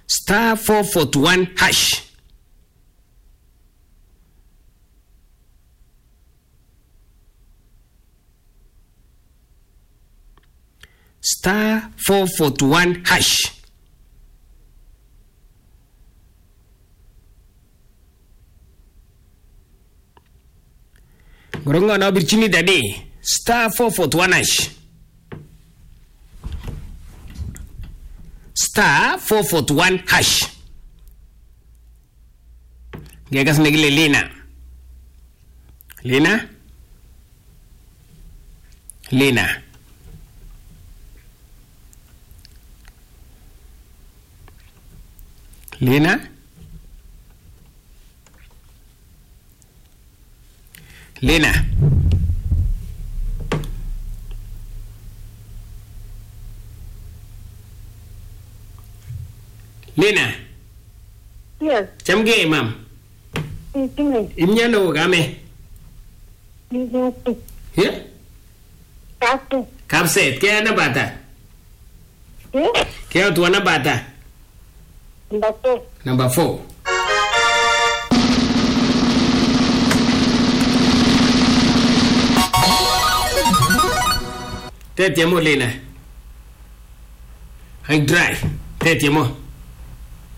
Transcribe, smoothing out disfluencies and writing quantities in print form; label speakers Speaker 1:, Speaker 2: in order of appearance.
Speaker 1: star 441 hash. Star 441 hash. Gorongo na birchini dadi. Star 441 hash. Star 441 hash. Gegas negile Lina. Lina? Lina. Lina? Lina? Lina?
Speaker 2: Yes.
Speaker 1: Chamge mam. Imnyano game. Yeah? Kapset, kaya na bata? Kaya tuwa na bata? Number 4. Tete mo Lina. Hang dry. Tete mo.